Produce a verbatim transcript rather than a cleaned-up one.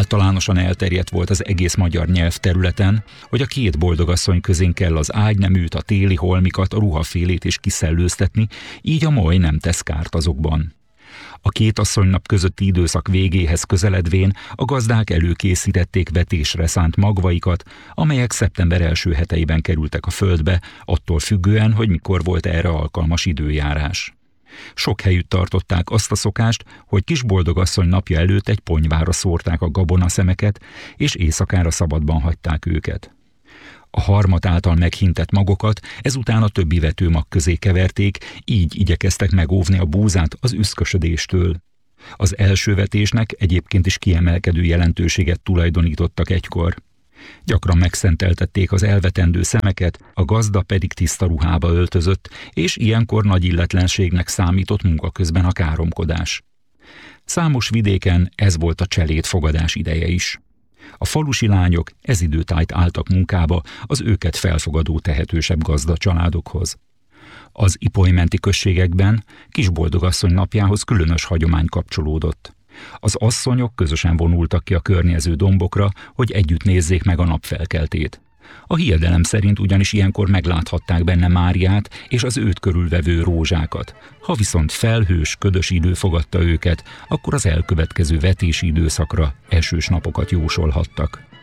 általánosan elterjedt volt az egész magyar nyelvterületen, hogy a két boldogasszony közén kell az ágyneműt, a téli holmikat, a ruhafélét is kiszellőztetni, így a moly nem tesz kárt azokban. A két asszonynap közötti időszak végéhez közeledvén a gazdák előkészítették vetésre szánt magvaikat, amelyek szeptember első heteiben kerültek a földbe, attól függően, hogy mikor volt erre alkalmas időjárás. Sok helyütt tartották azt a szokást, hogy Kisboldogasszony napja előtt egy ponyvára szórták a gabonaszemeket, és éjszakára szabadban hagyták őket. A harmat által meghintett magokat ezután a többi vetőmag közé keverték, így igyekeztek megóvni a búzát az üszkösödéstől. Az első vetésnek egyébként is kiemelkedő jelentőséget tulajdonítottak egykor. Gyakran megszenteltették az elvetendő szemeket, a gazda pedig tiszta ruhába öltözött, és ilyenkor nagy illetlenségnek számított munka közben a káromkodás. Számos vidéken ez volt a cselédfogadás ideje is. A falusi lányok ez időtájt álltak munkába az őket felfogadó tehetősebb gazda családokhoz. Az ipolymenti községekben Kisboldogasszony napjához különös hagyomány kapcsolódott. Az asszonyok közösen vonultak ki a környező dombokra, hogy együtt nézzék meg a napfelkeltét. A hiedelem szerint ugyanis ilyenkor megláthatták benne Máriát és az őt körülvevő rózsákat. Ha viszont felhős, ködös idő fogadta őket, akkor az elkövetkező vetési időszakra esős napokat jósolhattak.